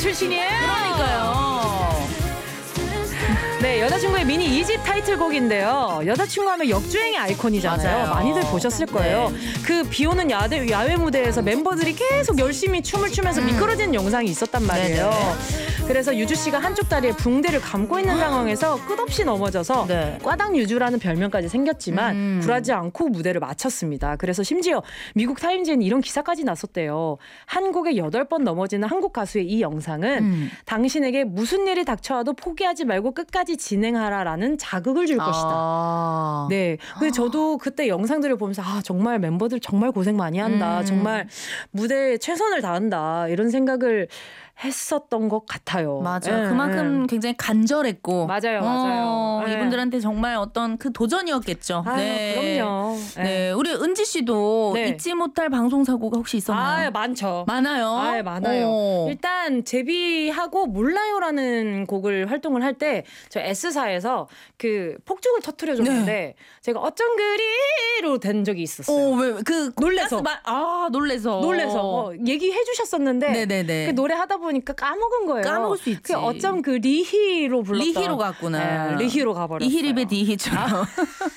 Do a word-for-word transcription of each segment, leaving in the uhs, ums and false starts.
출신이에요. 그러니까요. 네, 여자친구의 미니 이 집 타이틀곡인데요. 여자친구 하면 역주행의 아이콘이잖아요. 맞아요. 많이들 보셨을 거예요. 네. 그 비오는 야외, 야외 무대에서 멤버들이 계속 열심히 춤을 추면서 음. 미끄러지는 영상이 있었단 말이에요. 네네. 그래서 유주 씨가 한쪽 다리에 붕대를 감고 있는 상황에서 끝없이 넘어져서 네. 꽈당 유주라는 별명까지 생겼지만 음. 굴하지 않고 무대를 마쳤습니다. 그래서 심지어 미국 타임즈에는 이런 기사까지 났었대요. 한 곡에 여덟 번 넘어지는 한국 가수의 이 영상은 음. 당신에게 무슨 일이 닥쳐와도 포기하지 말고 끝까지 진행하라라는 자극을 줄 것이다. 아. 네. 근데 저도 그때 영상들을 보면서 아 정말 멤버들 정말 고생 많이 한다. 음. 정말 무대에 최선을 다한다. 이런 생각을 했었던 것 같아요. 맞아요. 네, 그만큼 네. 굉장히 간절했고 맞아요. 맞아요. 어, 네. 이분들한테 정말 어떤 그 도전이었겠죠. 아유, 네. 그럼요. 네. 네. 우리 은지 씨도 네. 잊지 못할 방송 사고가 혹시 있었나요? 아, 많죠. 많아요. 아, 많아요. 오. 일단 제비하고 몰라요라는 곡을 활동을 할 때 저 S사에서 그 폭죽을 터뜨려 줬는데 네. 제가 어쩜 그리로 된 적이 있었어요. 오, 왜 그 놀래서 마, 아, 놀래서. 놀래서 어, 얘기해 주셨었는데 네네네. 그 노래 하다 보니까 까먹은 거예요. 까먹을 수 있지. 그 어쩜 그 리히로 불렀다. 리히로 갔구나. 네, 리히로 가버렸어요. 이히리베 디히처럼. 아.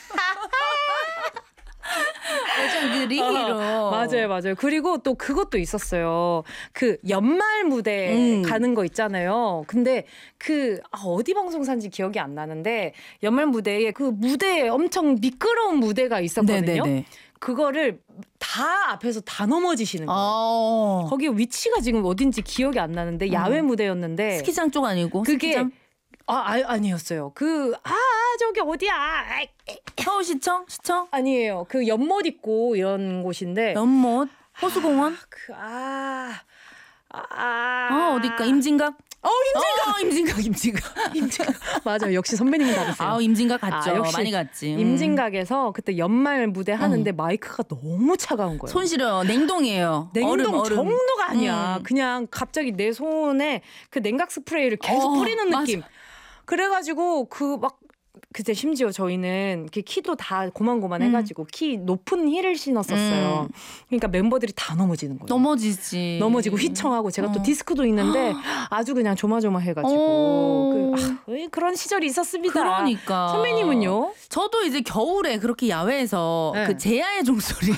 어쩜 그 리히로. 어, 맞아요, 맞아요. 그리고 또 그것도 있었어요. 그 연말 무대 음. 가는 거 있잖아요. 근데 그 아, 어디 방송사인지 기억이 안 나는데 연말 무대에 그 무대에 엄청 미끄러운 무대가 있었거든요. 네네네. 그거를 다 앞에서 다 넘어지시는 거예요. 어. 거기 위치가 지금 어딘지 기억이 안 나는데 음. 야외 무대였는데 스키장 쪽 아니고 그게 스키장? 아, 아 아니었어요. 그 아 저기 어디야? 서울시청? 시청? 아니에요. 그 연못 있고 이런 곳인데 연못? 호수공원? 아, 그, 아, 아, 아 어딜까? 임진각? 어, 임진각! 어, 임진각, 임진각. 임진각. 맞아요. 역시 선배님은 다르세요. 아, 임진각 갔죠. 아, 역시 많이 갔지. 음. 임진각에서 그때 연말 무대 하는데 음. 마이크가 너무 차가운 거예요. 손 시려. 냉동이에요. 냉동 얼음, 얼음. 정도가 아니야. 음. 그냥 갑자기 내 손에 그 냉각 스프레이를 계속 어, 뿌리는 느낌. 맞아. 그래가지고 그 막 그때 심지어 저희는 키도 다 고만고만 음. 해가지고 키 높은 힐을 신었었어요. 음. 그러니까 멤버들이 다 넘어지는 거예요. 넘어지지. 넘어지고 휘청하고 제가 어. 또 디스크도 있는데 아주 그냥 조마조마해가지고 그, 아, 그런 시절이 있었습니다. 그러니까. 선배님은요? 저도 이제 겨울에 그렇게 야외에서 네. 그 제야의 종소리.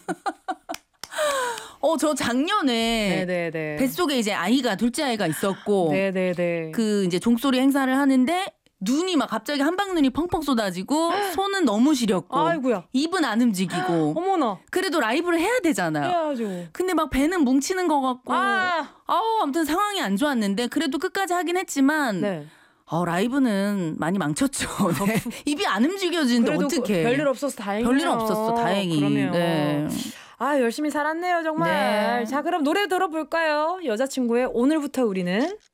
어, 저 작년에 네네네. 뱃속에 이제 아이가 둘째 아이가 있었고 네네네. 그 이제 종소리 행사를 하는데 눈이 막 갑자기 한방눈이 펑펑 쏟아지고 손은 너무 시렸고 아이고야. 입은 안 움직이고 어머나. 그래도 라이브를 해야 되잖아요. 해야죠. 근데 막 배는 뭉치는 것 같고 아. 아우 아무튼 상황이 안 좋았는데 그래도 끝까지 하긴 했지만 네. 어, 라이브는 많이 망쳤죠. 네. 입이 안 움직여지는데 어떡해. 별일 없어서 다행이에요. 별일 없었어. 다행히. 그러면. 네. 아 열심히 살았네요 정말. 네. 자 그럼 노래 들어볼까요? 여자친구의 오늘부터 우리는.